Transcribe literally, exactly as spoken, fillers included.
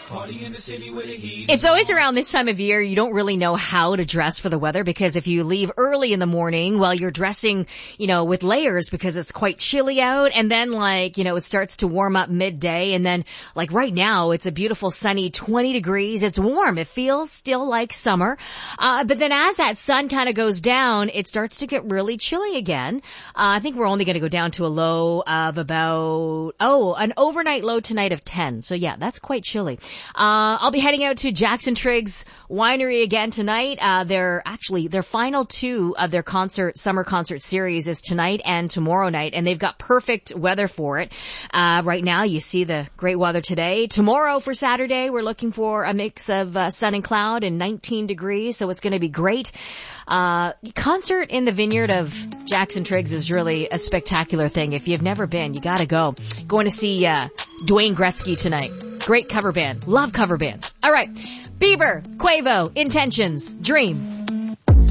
It's always around this time of year you don't really know how to dress for the weather, because if you leave early in the morning, well, you're dressing, you know, with layers because it's quite chilly out, and then like, you know, it starts to warm up midday, and then like right now it's a beautiful sunny twenty degrees. It's warm. It feels still like summer. Uh, but then as that sun kind of goes down, it starts to get really chilly again. Uh, I think we're only going to go down to a low of about, oh, an overnight low tonight of ten. So yeah, that's quite chilly. Uh, I'll be heading out to Jackson Triggs Winery again tonight. Uh, they're actually, their final two of their concert, summer concert series is tonight and tomorrow night, and they've got perfect weather for it. Uh, right now you see the great weather today. Tomorrow for Saturday, we're looking for a mix of uh, sun and cloud and nineteen degrees, so it's going to be great. Uh, concert in the vineyard of Jackson Triggs is really a spectacular thing. If you've never been, you gotta go. Going to see, uh, Dwayne Gretzky tonight. Great cover band. Love cover bands. All right. Bieber, Quavo, Intentions, Dream.